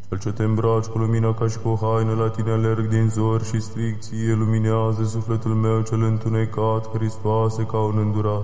Cel ce te îmbraci cu lumina ca și cu o haină, la tine alerg din zor și strig, ție luminează sufletul meu cel întunecat, Hristoase, ca un îndurat.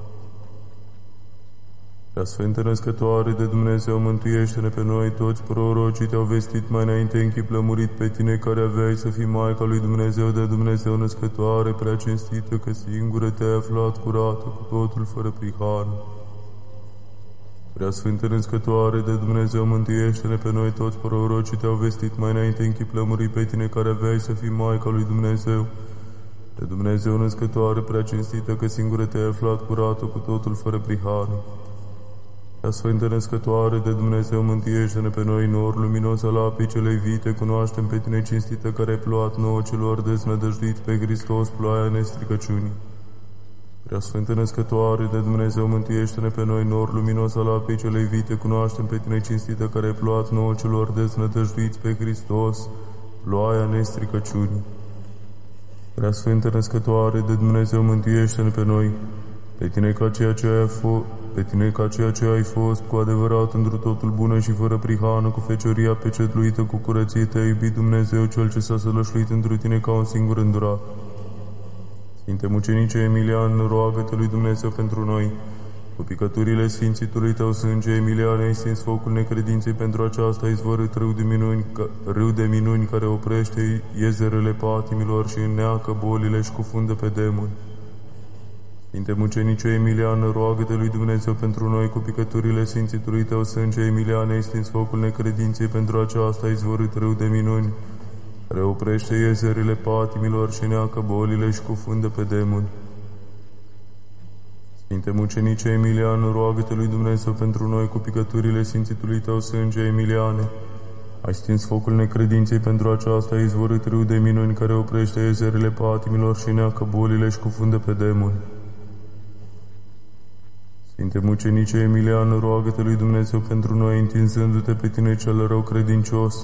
Prea Sfântă Născătoare de Dumnezeu, mântuiește-ne pe noi. Toți prorocii te-au vestit mai înainte în chip lămurit pe tine, care aveai să fii Maica lui Dumnezeu, de Dumnezeu născătoare, prea cinstită, că singură te-ai aflat curată, cu totul fără prihană. Prea Sfântă Născătoare de Dumnezeu, mântuiește-ne pe noi. Toți prorocii te-au vestit mai înainte în chip lămurit pe tine, care aveai să fii Maica lui Dumnezeu, de Dumnezeu născătoare, prea cinstită, că singură te-ai aflat curată, cu totul fără prihană. Prea Sfântă Născătoare de Dumnezeu, mântuiește-ne pe noi. Nor luminos al apei celei vii, te cunoaștem pe tine cinstită, care ai plouat nouă celor deznădăjduiți pe Hristos ploaia nestricăciunii. Prea Sfântă Născătoare de Dumnezeu, mântuiește-ne pe noi. Nor luminos al apei celei vii, te cunoaștem pe tine cinstită, care ai plouat nouă celor deznădăjduiți pe Hristos ploaia nestricăciunii. Prea Sfântă Născătoare de Dumnezeu, mântuiește-ne pe noi. Pe tine ca ceea ce ai fost, cu adevărat întru totul bună și fără prihană, cu fecioria pecetluită, cu curăție te-a iubit Dumnezeu, cel ce s-a sălășluit întru tine ca un singur îndurat. Sfinte Mucenice Emilian, roagă-te lui Dumnezeu pentru noi. Cu picăturile sfințitului tău sânge, Emilian, ai stins focul necredinței, pentru aceasta ai izvorât râu de minuni care oprește iezerele patimilor și înneacă bolile și cufundă pe demoni. Sfinte Mucenice Emilian, roagă-te lui Dumnezeu pentru noi. Cu picăturile sfințitului tău sânge, Emilian, ai stins focul necredinței, pentru aceasta ai izvorât râu de minuni care oprește iezerile patimilor și neacă bolile și cufundă pe demoni. Sfinte Mucenice Emilian, roagă-te lui Dumnezeu pentru noi. Cu picăturile sfințitului tău sânge, Emiliane, ai stins focul necredinței, pentru aceasta ai izvorât râu de minuni care oprește iezerile patimilor și neacă bolile și cufundă pe demoni. Sfinte Mucenice Emilian, roagă-te lui Dumnezeu pentru noi, întinzându-te pe tine cel rău credincios.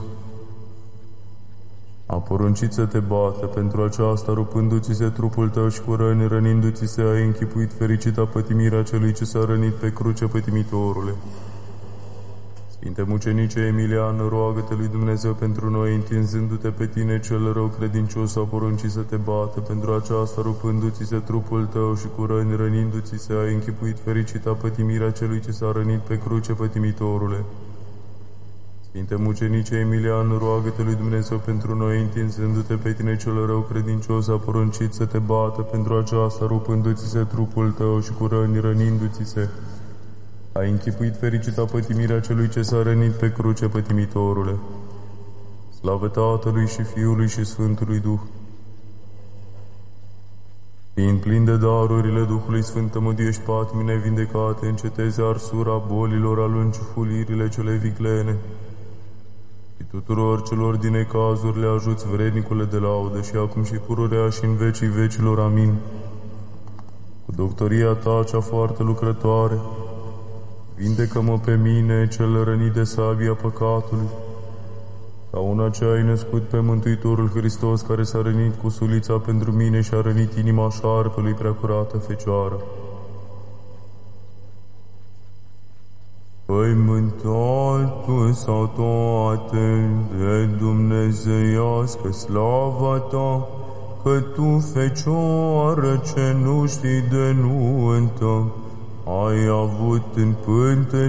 A poruncit să te bată, pentru aceasta, rupându-ți-se trupul tău și cu răni, rănindu-ți-se, ai închipuit fericita pătimirea celui ce s-a rănit pe cruce, pătimitorule. Sfinte Mucenice Emilian, roagă-te lui Dumnezeu pentru noi, întinzându-te pe tine cel rău credincios, a poruncit să te bată, pentru aceasta, rupându-ți-se trupul tău și cu răni, rănindu-ți-se, ai închipuit fericita pătimirea celui ce s-a rănit pe cruce, pătimitorule. Sfinte Mucenice Emilian, roagă-te lui Dumnezeu pentru noi, întinzându-te pe tine cel rău credincios, a poruncit să te bată, pentru aceasta, rupându-ți-se trupul tău și cu răni, rănindu-ți-se, ai închipuit fericita pătimirea celui ce s-a rănit pe cruce, pătimitorule. Slavă Tatălui și Fiului și Sfântului Duh. Fiind plin de darurile Duhului Sfânt, tămăduiești patimile vindecate, înceteze arsura bolilor, alungi fulirile cele viclene. Și tuturor celor din necazuri le ajuți, vrednicule de laudă, și acum și pururea și în vecii vecilor. Amin. Cu doctoria ta cea foarte lucrătoare, vindecă-mă pe mine, cel rănit de sabia păcatului, ca una ce ai născut pe Mântuitorul Hristos, care s-a rănit cu sulița pentru mine și a rănit inima șarpelui preacurată Fecioară. Păimântatul sau toate de dumnezeiască slava ta, că tu, Fecioară, ce nu știi de nuntă, ai avut în pânte